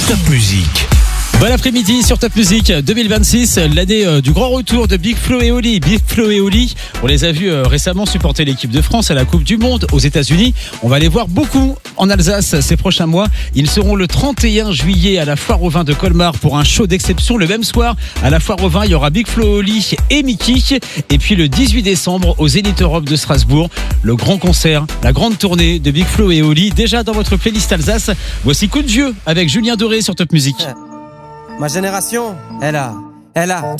Top Musique. Bon après-midi sur Top Music 2026, l'année du grand retour de Big Flo et Oli. Big Flo et Oli, on les a vus récemment supporter l'équipe de France à la Coupe du Monde aux États-Unis. On va les voir beaucoup en Alsace ces prochains mois. Ils seront le 31 juillet à la Foire aux Vins de Colmar pour un show d'exception. Le même soir, à la Foire aux Vins, il y aura Big Flo et Oli et Mickey. Et puis le 18 décembre, au Zénith Europe de Strasbourg, le grand concert, la grande tournée de Big Flo et Oli. Déjà dans votre playlist Alsace, voici Coup de vieux avec Julien Doré sur Top Music. Ma génération, elle a